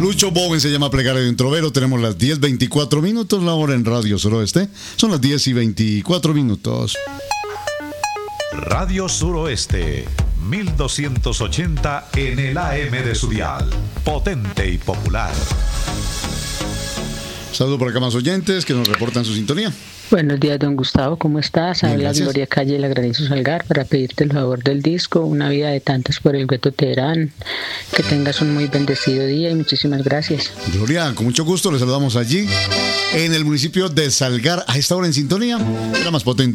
Lucho Bowen se llama Plegaria de un Trovero. Tenemos las 10:24 minutos, la hora en Radio Suroeste. Son las 10:24 minutos. Radio Suroeste, 1280 en el AM de su dial. Potente y popular. Saludo por acá más oyentes que nos reportan su sintonía. Buenos días, don Gustavo, ¿cómo estás? Habla Gracias. Gloria Calle de la Granizo Salgar para pedirte el favor del disco Una vida de tantas por el Gueto Teherán. Que tengas un muy bendecido día y muchísimas gracias. Gloria, con mucho gusto le saludamos allí en el municipio de Salgar a esta hora en sintonía. Era más potente.